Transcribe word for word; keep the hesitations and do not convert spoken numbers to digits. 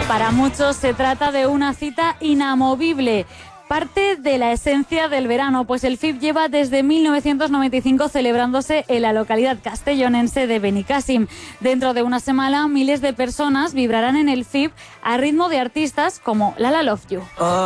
Para muchos se trata de una cita inamovible, parte de la esencia del verano, pues el F I B lleva desde mil novecientos noventa y cinco celebrándose en la localidad castellonense de Benicàssim. Dentro de una semana, miles de personas vibrarán en el F I B a ritmo de artistas como Lala Love You. Oh.